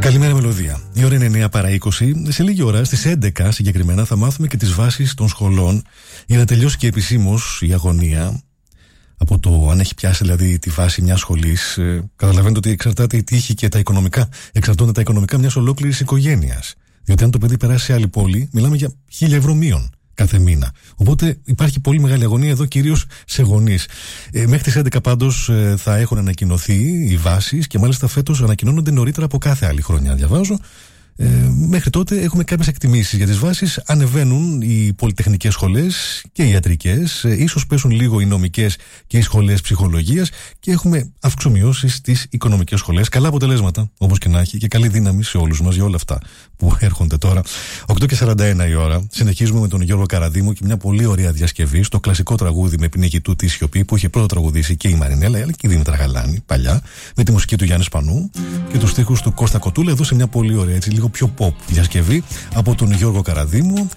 Καλημέρα Μελωδία. Η ώρα είναι 9 παρά 20. Σε λίγη ώρα, στις 11 συγκεκριμένα, θα μάθουμε και τις βάσεις των σχολών για να τελειώσει και επισήμως η αγωνία. Από το αν έχει πιάσει δηλαδή τη βάση μιας σχολής, καταλαβαίνετε ότι εξαρτάται η τύχη και τα οικονομικά. Εξαρτώνται τα οικονομικά μιας ολόκληρης οικογένειας. Διότι αν το παιδί περάσει σε άλλη πόλη, μιλάμε για 1.000 ευρώ μείον κάθε μήνα. Οπότε υπάρχει πολύ μεγάλη αγωνία εδώ, κυρίως σε γονείς. Μέχρι τις 11 πάντως θα έχουν ανακοινωθεί οι βάσεις και μάλιστα φέτος ανακοινώνονται νωρίτερα από κάθε άλλη χρονιά. Διαβάζω. Μέχρι τότε έχουμε κάποιες εκτιμήσεις για τις βάσεις. Ανεβαίνουν οι πολυτεχνικές σχολές και οι ιατρικές, ίσως πέσουν λίγο οι νομικές και οι σχολές ψυχολογίας και έχουμε αυξομοιώσεις στις οικονομικές σχολές. Καλά αποτελέσματα, όπως και να έχει, και καλή δύναμη σε όλους μας για όλα αυτά που έρχονται τώρα. 8:41 η ώρα. Συνεχίζουμε με τον Γιώργο Καραδίμου και μια πολύ ωραία διασκευή στο κλασικό τραγούδι με πνιγητού τη σιωπή που είχε πρώτα τραγουδήσει και η Μαρινέλα αλλά και η Δήμητρα Γαλάνη παλιά, με τη μουσική του Γιάννη Σπανού και τους στίχους του Κώστα Κοτούλα, εδώ σε μια πολύ ωραία, έτσι λίγο πιο pop διασκευή από τον Γιώργο Καραδίμου.